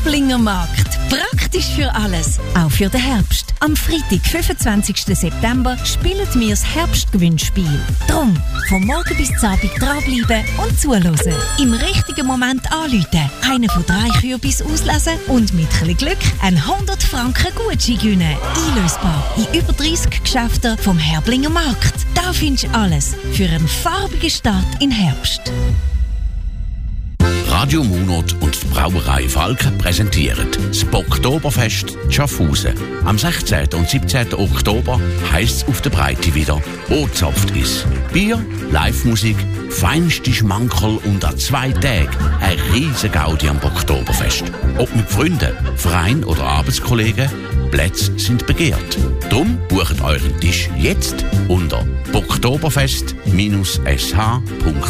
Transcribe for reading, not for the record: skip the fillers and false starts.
Herblinger Markt. Praktisch für alles, auch für den Herbst. Am Freitag, 25. September, spielen wir das Herbstgewinnspiel. Drum, vom Morgen bis zum Abend dranbleiben und zuhören. Im richtigen Moment anrufen, einen von 3 Kürbis auslesen und mit ein bisschen Glück einen 100 Franken Gutschein gewinnen. Einlösbar in über 30 Geschäften vom Herblinger Markt. Da findest du alles für einen farbigen Start in Herbst. Radio Munot und die Brauerei Falken präsentieren das Oktoberfest Schaffhausen. Am 16. und 17. Oktober heisst es auf der Breite wieder «O-Zapft is». Bier, Live-Musik, feinste Schmankerl und an 2 Tagen eine riesige Gaudi am Oktoberfest. Ob mit Freunden, Verein oder Arbeitskollegen, Plätze sind begehrt. Drum bucht euren Tisch jetzt unter oktoberfest-sh.ch.